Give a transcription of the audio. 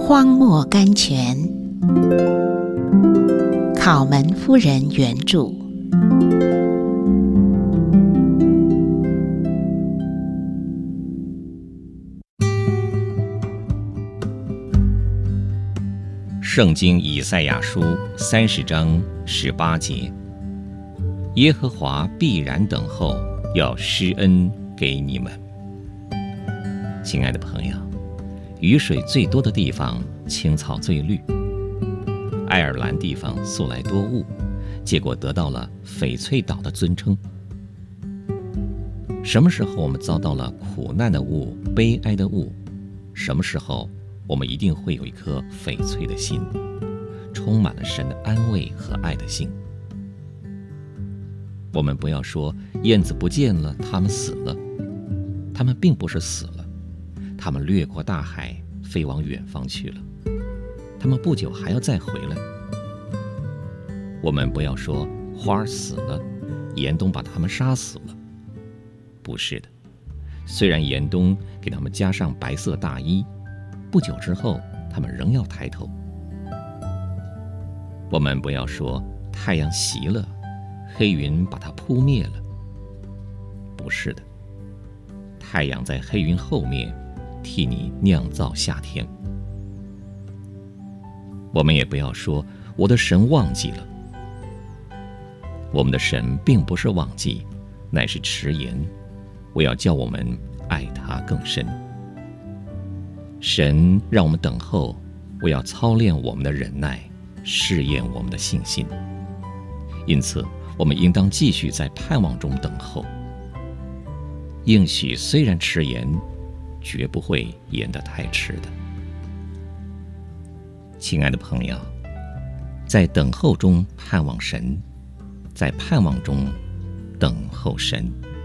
荒漠甘泉，考门夫人原著。 圣经以赛亚书30章18节，耶和华必然等候，要施恩给你们。亲爱的朋友，雨水最多的地方，青草最绿。爱尔兰地方素来多雾，结果得到了翡翠岛的尊称。什么时候我们遭到了苦难的雾、悲哀的雾，什么时候我们一定会有一颗翡翠的心，充满了神的安慰和爱的心。我们不要说燕子不见了，它们死了，它们并不是死了，它们掠过大海，飞往远方去了，它们不久还要再回来。我们不要说花死了，严冬把它们杀死了，不是的，虽然严冬给它们加上白色大衣，不久之后他们仍要抬头。我们不要说太阳熄了，黑云把它扑灭了，不是的，太阳在黑云后面替你酿造夏天。我们也不要说我的神忘记了，我们的神并不是忘记，乃是迟延，我要叫我们爱他更深。神让我们等候，我要操练我们的忍耐，试验我们的信心。因此我们应当继续在盼望中等候。应许虽然迟延，绝不会延得太迟的。亲爱的朋友，在等候中盼望神，在盼望中等候神。